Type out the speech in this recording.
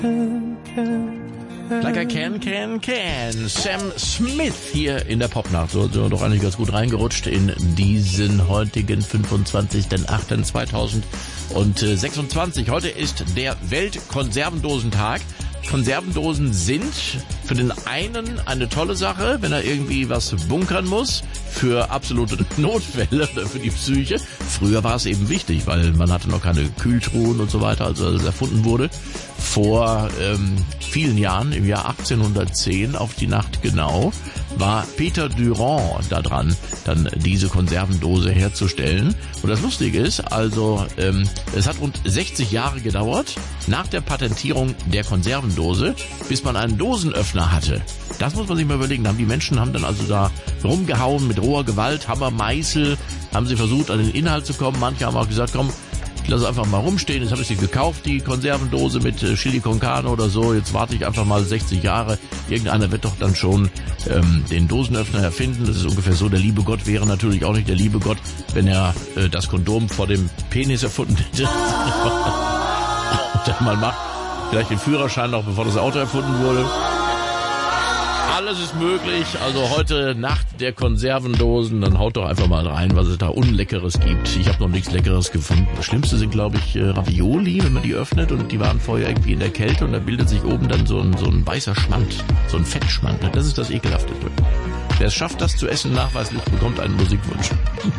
Like I can. Sam Smith hier in der Popnacht. So sind wir doch eigentlich ganz gut reingerutscht in diesen heutigen 25.08.2026. Heute ist der Weltkonservendosentag. Konservendosen sind für den einen eine tolle Sache, wenn er irgendwie was bunkern muss, für absolute Notfälle oder für die Psyche. Früher war es eben wichtig, weil man hatte noch keine Kühltruhen und so weiter, als es erfunden wurde. Vor vielen Jahren, im Jahr 1810 auf die Nacht genau, war Peter Durand da dran, dann diese Konservendose herzustellen. Und das Lustige ist, also es hat rund 60 Jahre gedauert, nach der Patentierung der Konservendose, bis man einen Dosenöffner hatte. Das muss man sich mal überlegen. Die Menschen haben dann also da rumgehauen mit roher Gewalt, Hammer, Meißel, haben sie versucht, an den Inhalt zu kommen. Manche haben auch gesagt, komm, ich lasse einfach mal rumstehen, jetzt habe ich sie gekauft, die Konservendose mit Chili con Carne oder so, jetzt warte ich einfach mal 60 Jahre, irgendeiner wird doch dann schon den Dosenöffner erfinden. Das ist ungefähr so, der liebe Gott wäre natürlich auch nicht der liebe Gott, wenn er das Kondom vor dem Penis erfunden hätte. Und man macht vielleicht den Führerschein noch, bevor das Auto erfunden wurde. Alles ist möglich, also heute Nacht der Konservendosen, dann haut doch einfach mal rein, was es da Unleckeres gibt. Ich habe noch nichts Leckeres gefunden. Das Schlimmste sind, glaube ich, Ravioli, wenn man die öffnet und die waren vorher irgendwie in der Kälte und da bildet sich oben dann so ein weißer Schmand, so ein Fettschmand. Das ist das Ekelhafte. Wer es schafft, das zu essen, nachweislich bekommt einen Musikwunsch.